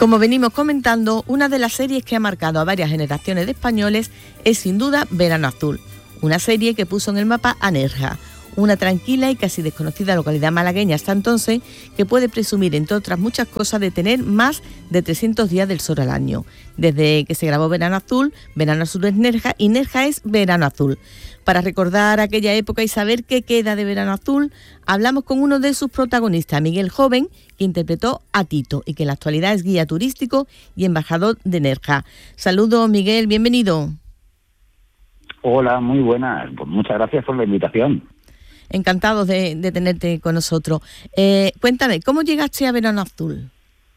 Como venimos comentando, una de las series que ha marcado a varias generaciones de españoles es sin duda Verano Azul, una serie que puso en el mapa a Nerja, una tranquila y casi desconocida localidad malagueña hasta entonces, que puede presumir, entre otras muchas cosas, de tener más de 300 días del sol al año. Desde que se grabó Verano Azul es Nerja y Nerja es Verano Azul. Para recordar aquella época y saber qué queda de Verano Azul, hablamos con uno de sus protagonistas, Miguel Joven, que interpretó a Tito y que en la actualidad es guía turístico y embajador de Nerja. Saludos, Miguel, bienvenido. Hola, muy buenas. Pues muchas gracias por la invitación. Encantados de tenerte con nosotros. Cuéntame, ¿cómo llegaste a Verano Azul?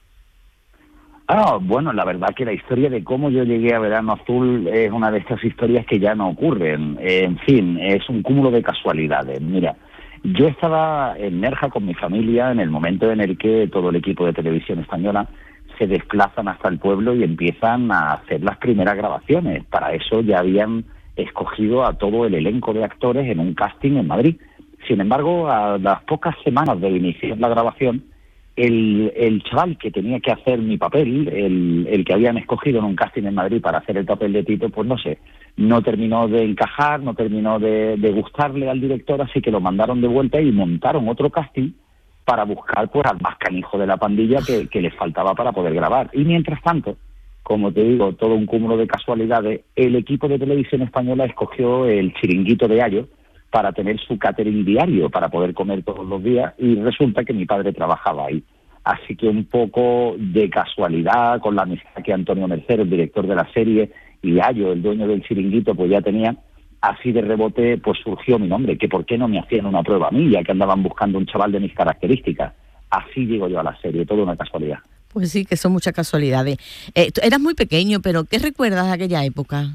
Bueno, la verdad que la historia de cómo yo llegué a Verano Azul es una de estas historias que ya no ocurren. En fin, es un cúmulo de casualidades. Mira, yo estaba en Nerja con mi familia en el momento en el que todo el equipo de Televisión Española se desplazan hasta el pueblo y empiezan a hacer las primeras grabaciones. Para eso ya habían escogido a todo el elenco de actores en un casting en Madrid. Sin embargo, a las pocas semanas de iniciar la grabación, el chaval que tenía que hacer mi papel, el que habían escogido en un casting en Madrid para hacer el papel de Tito, pues no sé, no terminó de encajar, no terminó de gustarle al director, así que lo mandaron de vuelta y montaron otro casting para buscar pues al más canijo de la pandilla que les faltaba para poder grabar. Y mientras tanto, como te digo, todo un cúmulo de casualidades, el equipo de Televisión Española escogió el Chiringuito de Ayo para tener su catering diario, para poder comer todos los días, y resulta que mi padre trabajaba ahí. Así que un poco de casualidad, con la amistad que Antonio Mercero, el director de la serie, y Ayo, el dueño del Chiringuito, pues ya tenían, así de rebote pues surgió mi nombre, que por qué no me hacían una prueba a mí, ya que andaban buscando un chaval de mis características. Así llego yo a la serie, toda una casualidad. Pues sí, que son muchas casualidades. Tú eras muy pequeño, pero ¿qué recuerdas de aquella época?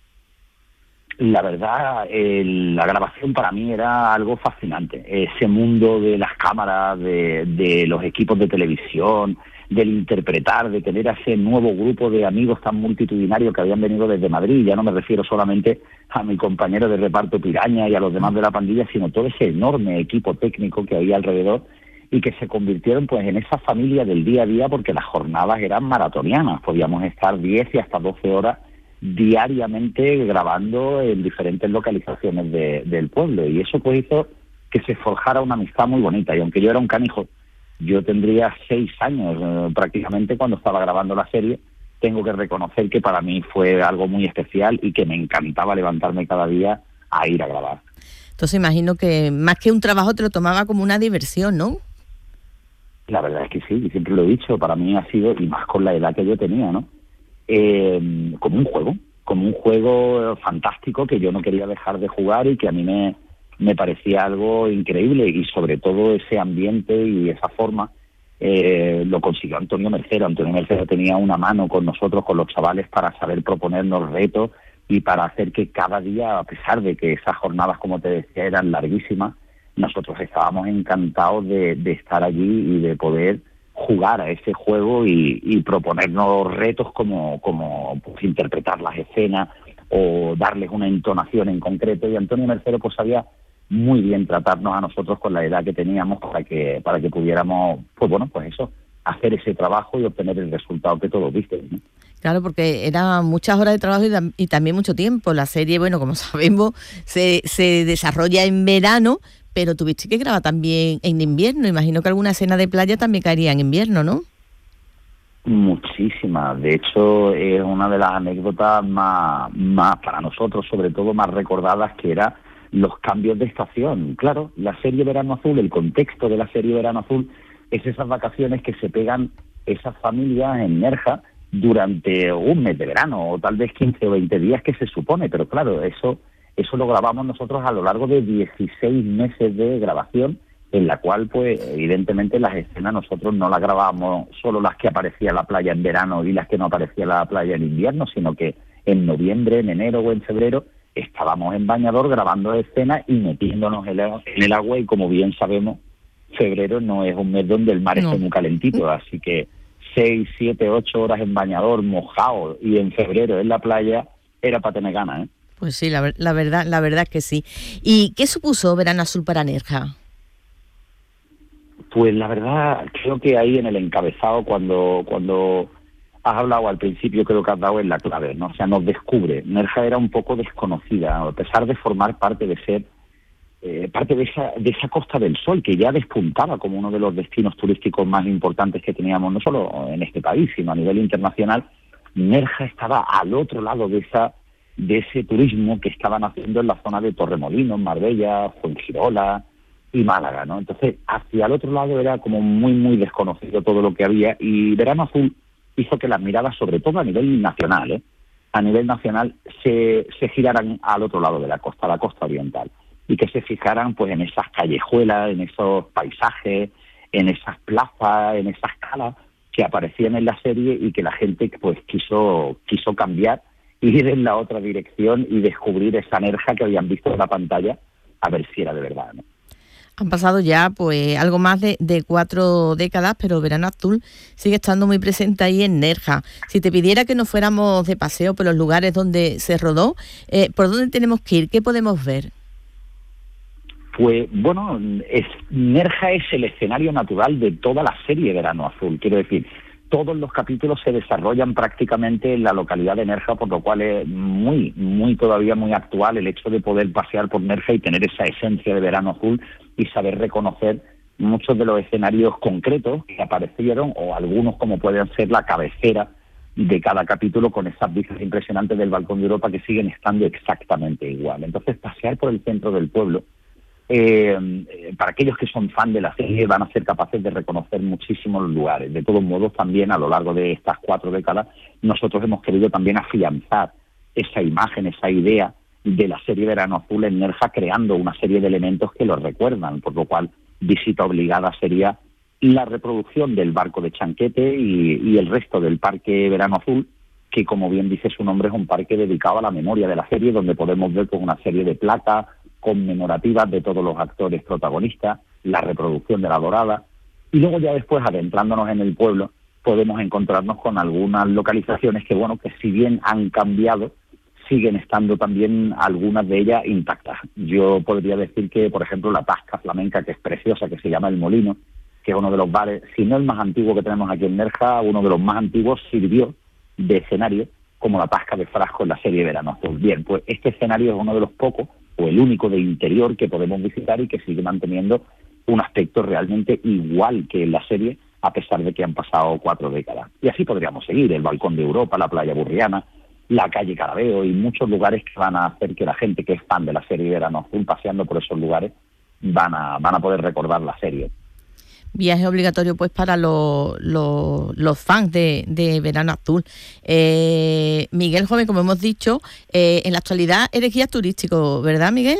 La verdad, la grabación para mí era algo fascinante. Ese mundo de las cámaras, de los equipos de televisión, del interpretar, de tener a ese nuevo grupo de amigos tan multitudinario que habían venido desde Madrid. Ya no me refiero solamente a mi compañero de reparto Piraña y a los demás de la pandilla, sino todo ese enorme equipo técnico que había alrededor y que se convirtieron pues en esa familia del día a día, porque las jornadas eran maratonianas. Podíamos estar 10 y hasta 12 horas diariamente grabando en diferentes localizaciones del pueblo, y eso pues hizo que se forjara una amistad muy bonita. Y aunque yo era un canijo, yo tendría 6 años prácticamente cuando estaba grabando la serie, tengo que reconocer que para mí fue algo muy especial y que me encantaba levantarme cada día a ir a grabar. Entonces imagino que más que un trabajo te lo tomaba como una diversión, ¿no? La verdad es que sí, siempre lo he dicho, para mí ha sido, y más con la edad que yo tenía, ¿no? Como un juego fantástico que yo no quería dejar de jugar y que a mí me parecía algo increíble, y sobre todo ese ambiente y esa forma lo consiguió Antonio Mercero. Antonio Mercero tenía una mano con nosotros, con los chavales, para saber proponernos retos y para hacer que cada día, a pesar de que esas jornadas, como te decía, eran larguísimas, nosotros estábamos encantados de estar allí y de poder jugar a ese juego y proponernos retos como pues, interpretar las escenas o darles una entonación en concreto. Y Antonio Mercero pues sabía muy bien tratarnos a nosotros con la edad que teníamos para que pudiéramos, pues bueno, pues eso, hacer ese trabajo y obtener el resultado que todos viste, ¿no? Claro, porque eran muchas horas de trabajo y también mucho tiempo. La serie, bueno, como sabemos, se desarrolla en verano, pero tuviste que grabar también en invierno. Imagino que alguna escena de playa también caería en invierno, ¿no? Muchísimas. De hecho, es una de las anécdotas más para nosotros, sobre todo más recordadas, que era los cambios de estación. Claro, la serie Verano Azul, el contexto de la serie Verano Azul es esas vacaciones que se pegan esas familias en Nerja durante un mes de verano, o tal vez 15 o 20 días que se supone, pero claro, eso lo grabamos nosotros a lo largo de 16 meses de grabación, en la cual, pues, evidentemente las escenas nosotros no las grabábamos solo las que aparecía la playa en verano y las que no aparecía la playa en invierno, sino que en noviembre, en enero o en febrero estábamos en bañador grabando escenas y metiéndonos en el agua, y como bien sabemos, febrero no es un mes donde el mar esté muy calentito, así que 6, 7, 8 horas en bañador, mojado, y en febrero en la playa, era para tener ganas, ¿eh? Pues sí, la verdad es que sí. ¿Y qué supuso Verano Azul para Nerja? Pues la verdad, creo que ahí en el encabezado, cuando has hablado al principio, creo que has dado en la clave, ¿no? O sea, nos descubre. Nerja era un poco desconocida, a pesar de formar parte de ser parte de esa Costa del Sol, que ya despuntaba como uno de los destinos turísticos más importantes que teníamos, no solo en este país, sino a nivel internacional. Nerja estaba al otro lado de ese turismo que estaban haciendo en la zona de Torremolinos, Marbella, Fuengirola y Málaga, ¿no? Entonces, hacia el otro lado era como muy, muy desconocido todo lo que había, y Verano Azul hizo que las miradas, sobre todo a nivel nacional, se giraran al otro lado de la costa oriental, y que se fijaran pues en esas callejuelas, en esos paisajes, en esas plazas, en esas calas que aparecían en la serie, y que la gente pues quiso cambiar, ir en la otra dirección y descubrir esa Nerja que habían visto en la pantalla, a ver si era de verdad, ¿no? Han pasado ya pues algo más de 4 décadas, pero Verano Azul sigue estando muy presente ahí en Nerja. Si te pidiera que nos fuéramos de paseo por los lugares donde se rodó, ¿por dónde tenemos que ir? ¿Qué podemos ver? Pues bueno, Nerja es el escenario natural de toda la serie Verano Azul. Quiero decir, todos los capítulos se desarrollan prácticamente en la localidad de Nerja, por lo cual es todavía muy actual el hecho de poder pasear por Nerja y tener esa esencia de Verano Azul y saber reconocer muchos de los escenarios concretos que aparecieron, o algunos como pueden ser la cabecera de cada capítulo, con esas vistas impresionantes del Balcón de Europa que siguen estando exactamente igual. Entonces, pasear por el centro del pueblo, para aquellos que son fan de la serie, van a ser capaces de reconocer muchísimos lugares. De todos modos, también a lo largo de estas 4 décadas, nosotros hemos querido también afianzar esa imagen, esa idea de la serie Verano Azul en Nerja, creando una serie de elementos que lo recuerdan, por lo cual visita obligada sería la reproducción del barco de Chanquete y el resto del Parque Verano Azul, que, como bien dice su nombre, es un parque dedicado a la memoria de la serie, donde podemos ver con una serie de placas conmemorativas de todos los actores protagonistas, la reproducción de la Dorada, y luego ya después, adentrándonos en el pueblo, podemos encontrarnos con algunas localizaciones que, bueno, que si bien han cambiado, siguen estando también algunas de ellas intactas. Yo podría decir que, por ejemplo, la Tasca Flamenca, que es preciosa, que se llama El Molino, que es uno de los bares, si no el más antiguo que tenemos aquí en Nerja, uno de los más antiguos, sirvió de escenario como la Tasca de Frasco en la serie Verano Azul. Bien, pues este escenario es uno de los pocos, o el único de interior, que podemos visitar y que sigue manteniendo un aspecto realmente igual que en la serie, a pesar de que han pasado 4 décadas. Y así podríamos seguir: el Balcón de Europa, la Playa Burriana, la calle Carabeo y muchos lugares que van a hacer que la gente que es fan de la serie Verano Azul, paseando por esos lugares, van a poder recordar la serie. Viaje obligatorio pues para los fans de Verano Azul. Miguel Joven, como hemos dicho, en la actualidad eres guía turístico, ¿verdad, Miguel?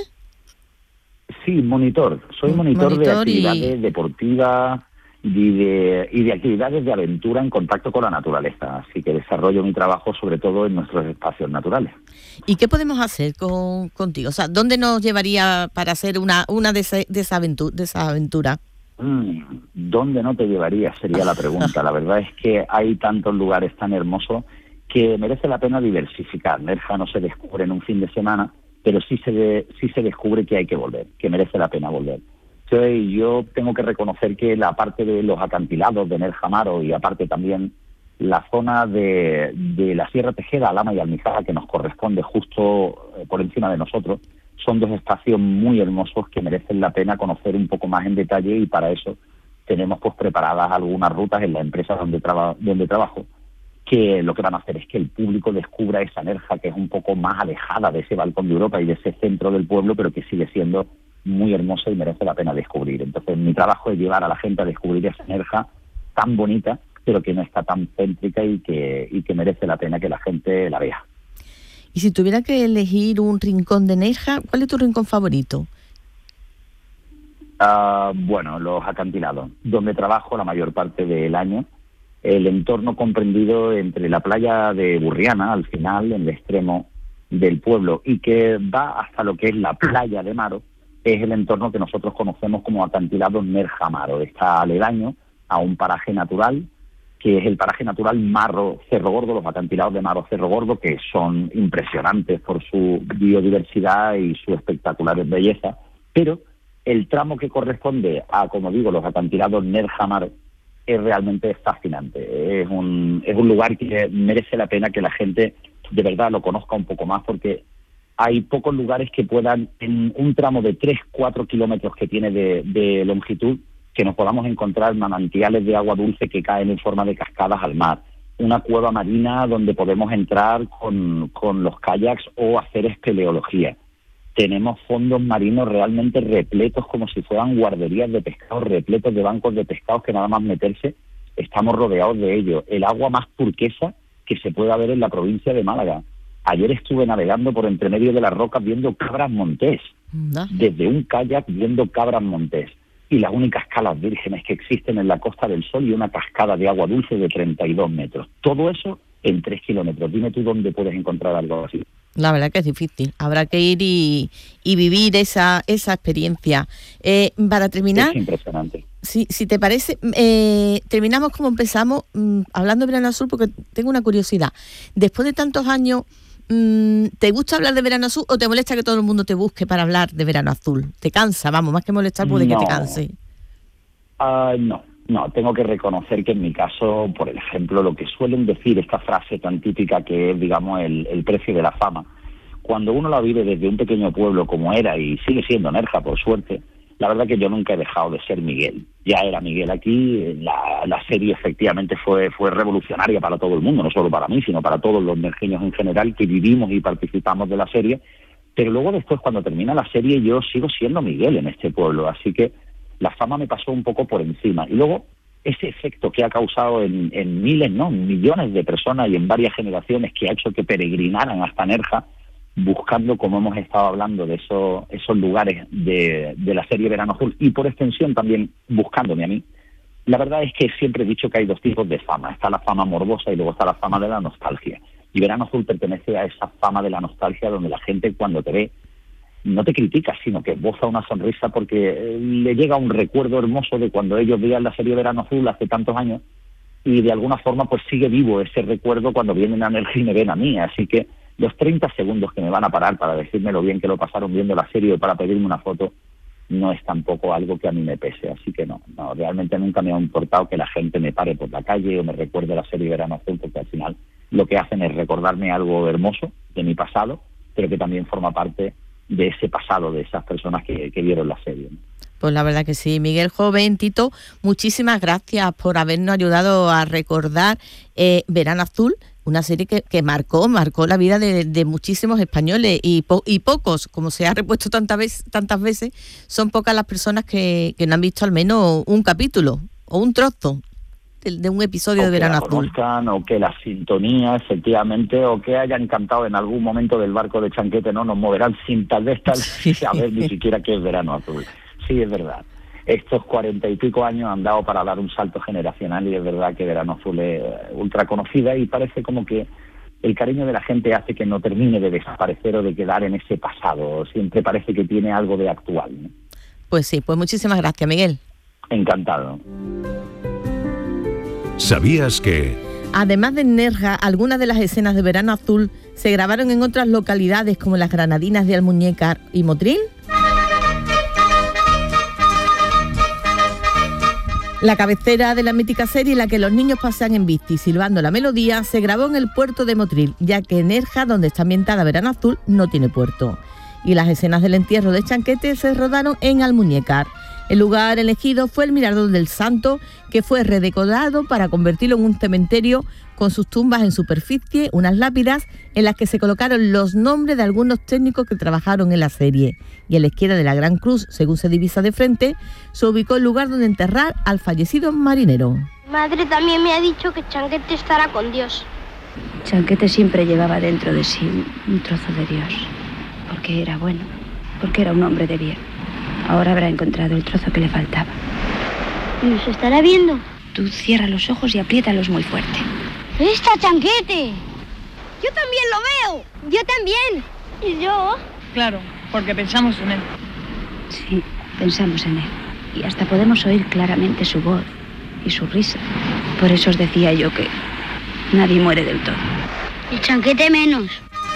Sí, monitor. Soy monitor de actividades deportivas y de actividades de aventura en contacto con la naturaleza. Así que desarrollo mi trabajo sobre todo en nuestros espacios naturales. ¿Y qué podemos hacer contigo? O sea, ¿dónde nos llevaría para hacer una de esa aventura? ¿Dónde no te llevaría? Sería la pregunta. La verdad es que hay tantos lugares tan hermosos que merece la pena diversificar. Nerja no se descubre en un fin de semana, pero sí se descubre que hay que volver, que merece la pena volver. Entonces, yo tengo que reconocer que la parte de los acantilados de Nerja Amaro, y aparte también la zona de la Sierra Tejeda, Alhama y Almijara, que nos corresponde justo por encima de nosotros, son 2 espacios muy hermosos que merecen la pena conocer un poco más en detalle, y para eso tenemos pues preparadas algunas rutas en la empresa donde trabajo, que lo que van a hacer es que el público descubra esa Nerja que es un poco más alejada de ese Balcón de Europa y de ese centro del pueblo, pero que sigue siendo muy hermosa y merece la pena descubrir. Entonces, mi trabajo es llevar a la gente a descubrir esa Nerja tan bonita, pero que no está tan céntrica y que merece la pena que la gente la vea. Y si tuviera que elegir un rincón de Nerja, ¿cuál es tu rincón favorito? Bueno, los acantilados, donde trabajo la mayor parte del año. El entorno comprendido entre la playa de Burriana, al final, en el extremo del pueblo, y que va hasta lo que es la playa de Maro, es el entorno que nosotros conocemos como acantilado Nerja Amaro. Está aledaño a un paraje natural, que es el paraje natural Marro Cerro Gordo, los acantilados de Marro Cerro Gordo, que son impresionantes por su biodiversidad y su espectacular belleza, pero el tramo que corresponde a, como digo, los acantilados Nerja Amaro, es realmente fascinante. Es un lugar que merece la pena que la gente de verdad lo conozca un poco más, porque hay pocos lugares que puedan, en un tramo de 3-4 kilómetros que tiene de longitud, que nos podamos encontrar manantiales de agua dulce que caen en forma de cascadas al mar, una cueva marina donde podemos entrar con los kayaks o hacer espeleología. Tenemos fondos marinos realmente repletos, como si fueran guarderías de pescados, repletos de bancos de pescados que nada más meterse estamos rodeados de ellos. El agua más turquesa que se pueda ver en la provincia de Málaga. Ayer estuve navegando por entre medio de las rocas viendo cabras montés, desde un kayak viendo cabras montés. Y las únicas calas vírgenes que existen en la Costa del Sol y una cascada de agua dulce de 32 metros. Todo eso en 3 kilómetros. Dime tú dónde puedes encontrar algo así. La verdad que es difícil. Habrá que ir y vivir esa experiencia. Para terminar... Es impresionante. Si te parece, terminamos como empezamos, hablando de Verano Azul, porque tengo una curiosidad. Después de tantos años, ¿te gusta hablar de Verano Azul o te molesta que todo el mundo te busque para hablar de Verano Azul? ¿Te cansa? Vamos, más que molestar puede que te canse. No, tengo que reconocer que en mi caso, por ejemplo, lo que suelen decir, esta frase tan típica que es, digamos, el precio de la fama, cuando uno la vive desde un pequeño pueblo como era y sigue siendo Nerja, por suerte, la verdad que yo nunca he dejado de ser Miguel. Ya era Miguel aquí, la serie efectivamente fue revolucionaria para todo el mundo, no solo para mí, sino para todos los nerjeños en general que vivimos y participamos de la serie, pero luego después cuando termina la serie yo sigo siendo Miguel en este pueblo, así que la fama me pasó un poco por encima. Y luego ese efecto que ha causado en miles, no, millones de personas y en varias generaciones, que ha hecho que peregrinaran hasta Nerja, buscando, como hemos estado hablando, de esos lugares de la serie Verano Azul, y por extensión también buscándome a mí. La verdad es que siempre he dicho que hay dos tipos de fama. Está la fama morbosa y luego está la fama de la nostalgia. Y Verano Azul pertenece a esa fama de la nostalgia, donde la gente cuando te ve no te critica, sino que boza una sonrisa porque le llega un recuerdo hermoso de cuando ellos veían la serie Verano Azul hace tantos años, y de alguna forma pues sigue vivo ese recuerdo cuando vienen a Nerja y me ven a mí. Así que los 30 segundos que me van a parar para decirme lo bien que lo pasaron viendo la serie o para pedirme una foto no es tampoco algo que a mí me pese. Así que no, realmente nunca me ha importado que la gente me pare por la calle o me recuerde la serie Verano Azul, porque al final lo que hacen es recordarme algo hermoso de mi pasado, pero que también forma parte de ese pasado, de esas personas que vieron la serie, ¿no? Pues la verdad que sí. Miguel Joven, Tito, muchísimas gracias por habernos ayudado a recordar Verano Azul, una serie que marcó la vida de muchísimos españoles y pocos, como se ha repuesto tantas veces, son pocas las personas que no han visto al menos un capítulo o un trozo de un episodio de Verano Azul. O que la sintonía, efectivamente, o que hayan cantado en algún momento del barco de Chanquete, no nos moverán sin tal vez saber ni siquiera qué es Verano Azul. Sí, es verdad. Estos 40 y pico años han dado para dar un salto generacional y es verdad que Verano Azul es ultra conocida y parece como que el cariño de la gente hace que no termine de desaparecer o de quedar en ese pasado. Siempre parece que tiene algo de actual, ¿no? Pues sí, pues muchísimas gracias, Miguel. Encantado. ¿Sabías que...? Además de en Nerja, algunas de las escenas de Verano Azul se grabaron en otras localidades como las Granadinas de Almuñécar y Motril. La cabecera de la mítica serie en la que los niños pasean en bici silbando la melodía se grabó en el puerto de Motril, ya que Nerja, donde está ambientada Verano Azul, no tiene puerto. Y las escenas del entierro de Chanquete se rodaron en Almuñécar. El lugar elegido fue el Mirador del Santo, que fue redecorado para convertirlo en un cementerio con sus tumbas en superficie, unas lápidas en las que se colocaron los nombres de algunos técnicos que trabajaron en la serie. Y a la izquierda de la Gran Cruz, según se divisa de frente, se ubicó el lugar donde enterrar al fallecido marinero. Madre también me ha dicho que Chanquete estará con Dios. Chanquete siempre llevaba dentro de sí un trozo de Dios, porque era bueno, porque era un hombre de bien. Ahora habrá encontrado el trozo que le faltaba. ¿Y nos estará viendo? Tú cierra los ojos y apriétalos muy fuerte. ¡Está Chanquete! ¡Yo también lo veo! ¡Yo también! ¿Y yo? Claro, porque pensamos en él. Sí, pensamos en él. Y hasta podemos oír claramente su voz y su risa. Por eso os decía yo que nadie muere del todo. Y Chanquete menos.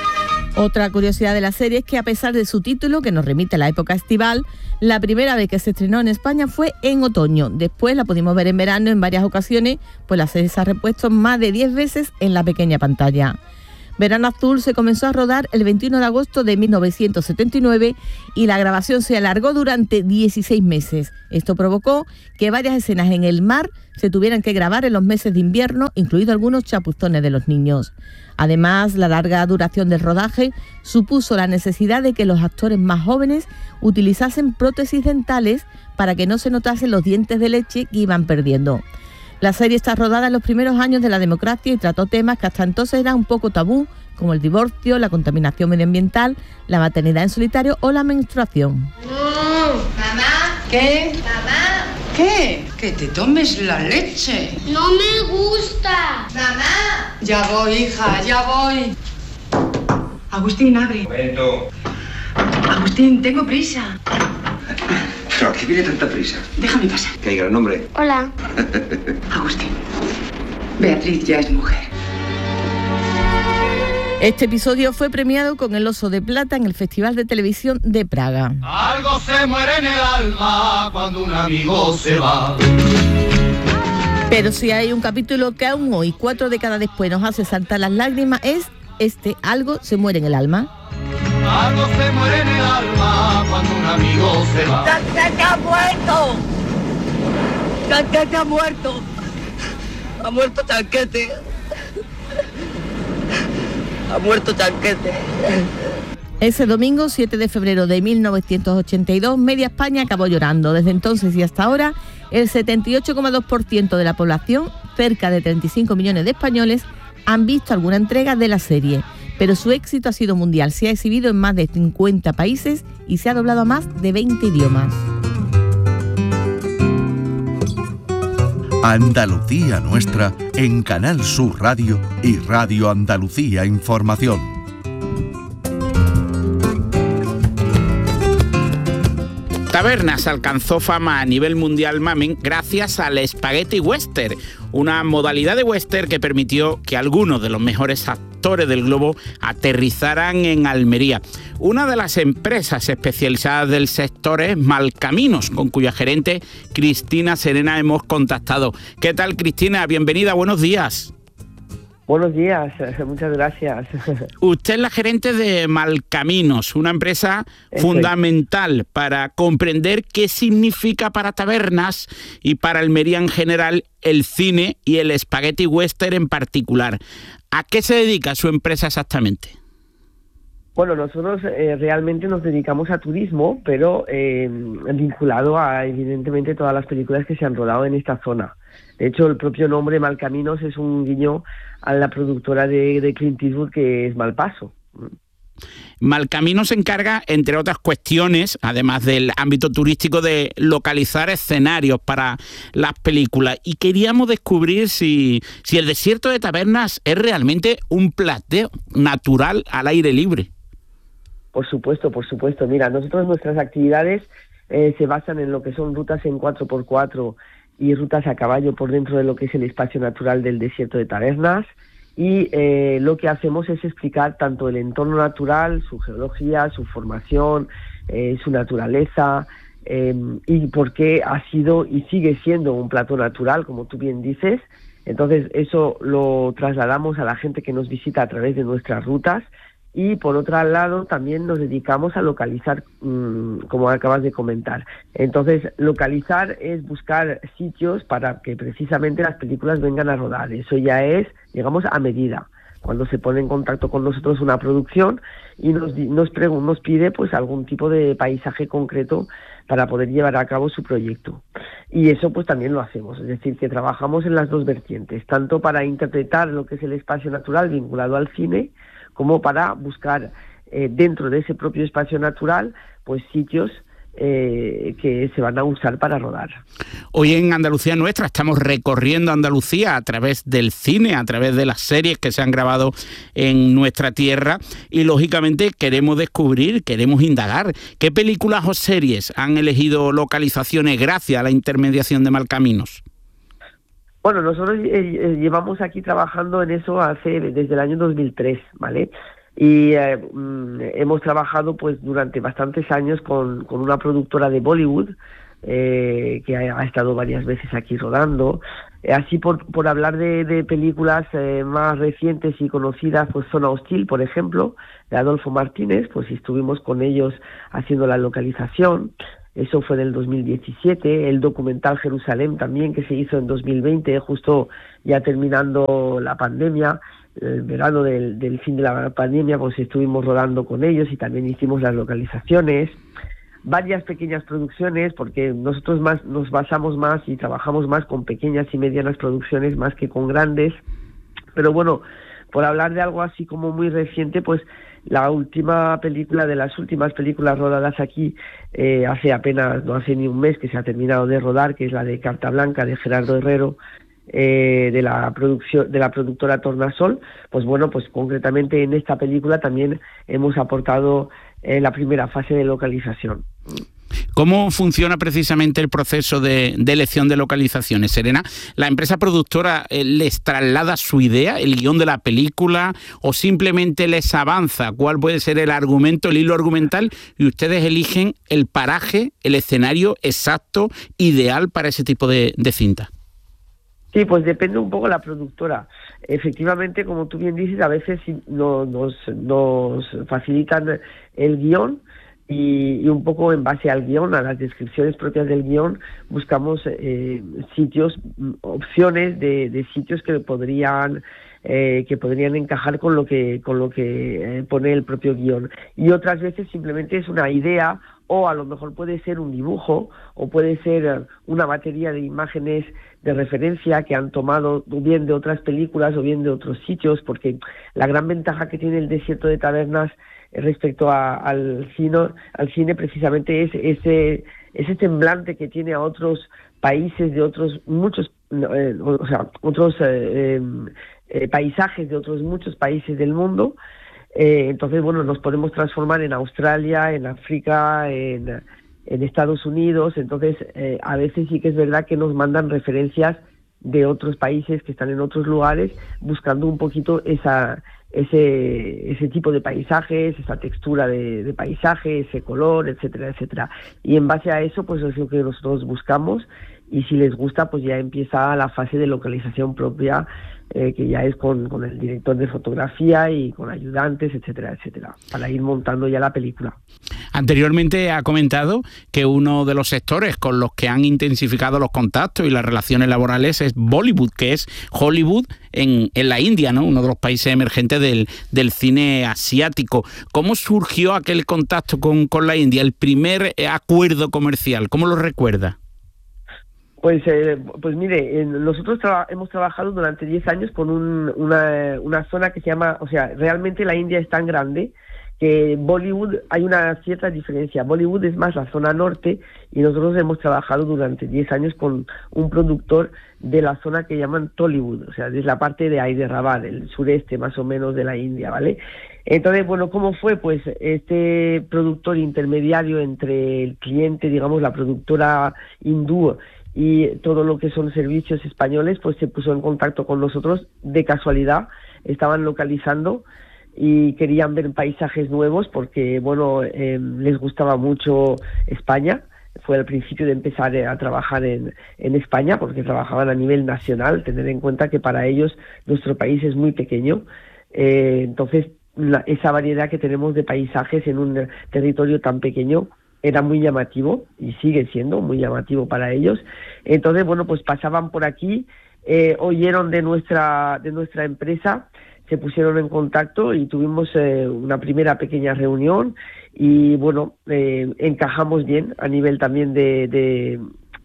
Otra curiosidad de la serie es que a pesar de su título, que nos remite a la época estival, la primera vez que se estrenó en España fue en otoño. Después la pudimos ver en verano en varias ocasiones, pues la serie se ha repuesto más de 10 veces en la pequeña pantalla. Verano Azul se comenzó a rodar el 21 de agosto de 1979 y la grabación se alargó durante 16 meses. Esto provocó que varias escenas en el mar se tuvieran que grabar en los meses de invierno, incluidos algunos chapuzones de los niños. Además, la larga duración del rodaje supuso la necesidad de que los actores más jóvenes utilizasen prótesis dentales para que no se notasen los dientes de leche que iban perdiendo. La serie está rodada en los primeros años de la democracia y trató temas que hasta entonces eran un poco tabú, como el divorcio, la contaminación medioambiental, la maternidad en solitario o la menstruación. Mamá. ¿Qué? Mamá. ¿Qué? Que te tomes la leche. No me gusta. Mamá. Ya voy, hija, ya voy. Agustín, abre. Momento. Agustín, tengo prisa. ¿Pero a qué viene tanta prisa? Déjame pasar. Que hay gran nombre. Hola. Agustín, Beatriz ya es mujer. Este episodio fue premiado con el Oso de Plata en el Festival de Televisión de Praga. Algo se muere en el alma cuando un amigo se va. Pero si hay un capítulo que aún hoy, 4 décadas después, nos hace saltar las lágrimas, es este, Algo se muere en el alma. Algo se muere en el alma cuando un amigo se va. ¡Chanquete ha muerto! ¡Chanquete ha muerto! Ha muerto Chanquete. Ha muerto Chanquete. Ese domingo, 7 de febrero de 1982, media España acabó llorando. Desde entonces y hasta ahora, el 78,2% de la población, cerca de 35 millones de españoles, han visto alguna entrega de la serie. Pero su éxito ha sido mundial, se ha exhibido en más de 50 países y se ha doblado a más de 20 idiomas. Andalucía Nuestra en Canal Sur Radio y Radio Andalucía Información. Tabernas alcanzó fama a nivel mundial, mamen, gracias al Spaghetti Western, una modalidad de western que permitió que algunos de los mejores actores del globo aterrizaran en Almería. Una de las empresas especializadas del sector es Malcaminos, con cuya gerente Cristina Serena hemos contactado. ¿Qué tal, Cristina? Bienvenida, buenos días. Buenos días, muchas gracias. Usted es la gerente de Malcaminos, una empresa fundamental para comprender qué significa para Tabernas y para Almería en general el cine y el Spaghetti Western en particular. ¿A qué se dedica su empresa exactamente? Bueno, nosotros realmente nos dedicamos a turismo, pero vinculado a, evidentemente, todas las películas que se han rodado en esta zona. De hecho, el propio nombre Malcaminos es un guiño a la productora de Clint Eastwood, que es Malpaso. Malcaminos se encarga, entre otras cuestiones, además del ámbito turístico, de localizar escenarios para las películas. Y queríamos descubrir si el desierto de Tabernas es realmente un plateo natural al aire libre. Por supuesto. Mira, nosotros nuestras actividades se basan en lo que son rutas en 4x4 y rutas a caballo por dentro de lo que es el espacio natural del desierto de Tabernas, y lo que hacemos es explicar tanto el entorno natural, su geología, su formación, su naturaleza, y por qué ha sido y sigue siendo un plató natural, como tú bien dices. Entonces eso lo trasladamos a la gente que nos visita a través de nuestras rutas. Y por otro lado también nos dedicamos a localizar, como acabas de comentar. Entonces, localizar es buscar sitios para que precisamente las películas vengan a rodar. Eso ya es, digamos, a medida. Cuando se pone en contacto con nosotros una producción y nos pide pues algún tipo de paisaje concreto para poder llevar a cabo su proyecto. Y eso pues también lo hacemos, es decir, que trabajamos en las dos vertientes, tanto para interpretar lo que es el espacio natural vinculado al cine, como para buscar dentro de ese propio espacio natural pues sitios que se van a usar para rodar. Hoy en Andalucía Nuestra estamos recorriendo Andalucía a través del cine, a través de las series que se han grabado en nuestra tierra, y lógicamente queremos descubrir, queremos indagar qué películas o series han elegido localizaciones gracias a la intermediación de Malcaminos. Bueno, nosotros llevamos aquí trabajando en eso desde el año 2003, ¿vale? Y hemos trabajado pues durante bastantes años con una productora de Bollywood que ha estado varias veces aquí rodando. Así por hablar de películas más recientes y conocidas, pues Zona Hostil, por ejemplo, de Adolfo Martínez, pues estuvimos con ellos haciendo la localización. Eso fue en el 2017, el documental Jerusalén también, que se hizo en 2020, justo ya terminando la pandemia, el verano del fin de la pandemia, pues estuvimos rodando con ellos y también hicimos las localizaciones. Varias pequeñas producciones, porque nosotros nos basamos más y trabajamos más con pequeñas y medianas producciones más que con grandes. Pero bueno, por hablar de algo así como muy reciente, pues la última película de las últimas películas rodadas aquí, no hace ni un mes que se ha terminado de rodar, que es la de Carta Blanca de Gerardo Herrero, de la productora Tornasol. Pues bueno, pues concretamente en esta película también hemos aportado la primera fase de localización. ¿Cómo funciona precisamente el proceso de elección de localizaciones, Serena? ¿La empresa productora les traslada su idea, el guión de la película, o simplemente les avanza cuál puede ser el argumento, el hilo argumental, y ustedes eligen el paraje, el escenario exacto, ideal para ese tipo de cinta? Sí, pues depende un poco de la productora. Efectivamente, como tú bien dices, a veces nos facilitan el guión y un poco en base al guión, a las descripciones propias del guión, buscamos sitios, opciones de sitios que podrían encajar con lo que pone el propio guión. Y otras veces simplemente es una idea, o a lo mejor puede ser un dibujo, o puede ser una batería de imágenes de referencia que han tomado bien de otras películas o bien de otros sitios, porque la gran ventaja que tiene el Desierto de Tabernas respecto al cine precisamente es ese semblante que tiene a otros países de otros muchos, paisajes de otros muchos países del mundo. Entonces, bueno, nos podemos transformar en Australia, en África, en Estados Unidos. Entonces, a veces sí que es verdad que nos mandan referencias de otros países que están en otros lugares, buscando un poquito ese tipo de paisajes, esa textura de paisaje, ese color, etcétera, etcétera. Y en base a eso, pues es lo que nosotros buscamos, y si les gusta, pues ya empieza la fase de localización propia, que ya es con el director de fotografía y con ayudantes, etcétera, etcétera, para ir montando ya la película. Anteriormente ha comentado que uno de los sectores con los que han intensificado los contactos y las relaciones laborales es Bollywood, que es Hollywood en la India, ¿no? Uno de los países emergentes del cine asiático. ¿Cómo surgió aquel contacto con la India, el primer acuerdo comercial? ¿Cómo lo recuerda? Pues mire, nosotros hemos trabajado durante 10 años con una zona que se llama, o sea, realmente la India es tan grande que Bollywood, hay una cierta diferencia. Bollywood es más la zona norte, y nosotros hemos trabajado durante 10 años con un productor de la zona que llaman Tollywood, o sea, es la parte de Hyderabad, el sureste más o menos de la India, ¿vale? Entonces, bueno, ¿cómo fue? Pues este productor intermediario entre el cliente, digamos, la productora hindú, y todo lo que son servicios españoles, pues se puso en contacto con nosotros de casualidad. Estaban localizando y querían ver paisajes nuevos porque, bueno, les gustaba mucho España. Fue al principio de empezar a trabajar en España, porque trabajaban a nivel nacional. Tener en cuenta que para ellos nuestro país es muy pequeño. Entonces, esa variedad que tenemos de paisajes en un territorio tan pequeño era muy llamativo, y sigue siendo muy llamativo para ellos. Entonces, bueno, pues pasaban por aquí, oyeron de nuestra empresa, se pusieron en contacto y tuvimos una primera pequeña reunión, y bueno, encajamos bien a nivel también de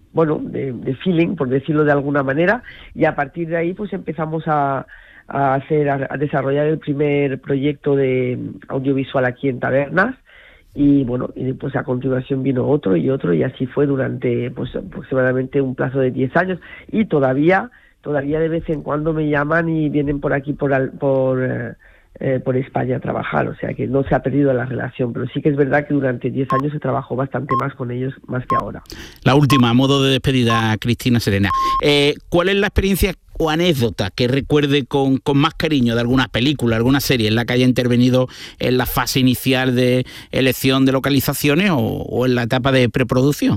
feeling, por decirlo de alguna manera, y a partir de ahí pues empezamos a desarrollar el primer proyecto de audiovisual aquí en Tabernas. Y bueno, y pues a continuación vino otro, y así fue durante pues aproximadamente un plazo de 10 años. Y todavía de vez en cuando me llaman y vienen por aquí por España a trabajar, o sea que no se ha perdido la relación, pero sí que es verdad que durante 10 años se trabajó bastante más con ellos, más que ahora. La última, a modo de despedida, Cristina, Serena. ¿Cuál es la experiencia o anécdota que recuerde con más cariño de alguna película, alguna serie en la que haya intervenido en la fase inicial de elección de localizaciones o en la etapa de preproducción?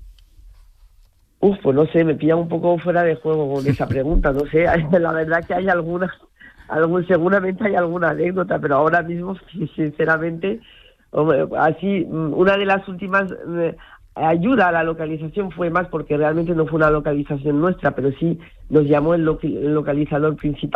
Pues no sé, me pilla un poco fuera de juego con esa pregunta, no sé, la verdad que hay seguramente hay alguna anécdota, pero ahora mismo, sinceramente, así, una de las últimas ayuda a la localización fue más porque realmente no fue una localización nuestra, pero sí nos llamó el localizador principal